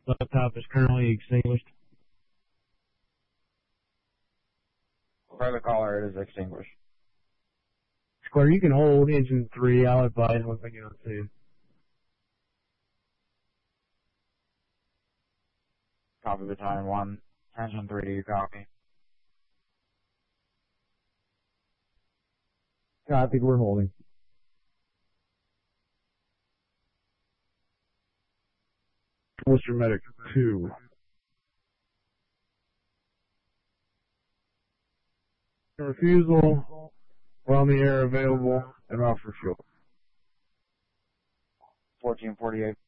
laptop is currently extinguished. For the caller, it is extinguished. Square, you can hold engine 3. I'll advise once I get on 2. Copy battalion 1. Engine 3, do you copy? I think we're holding. Worcester Medic 2. Refusal. We're on the air available and off for fuel. 1448.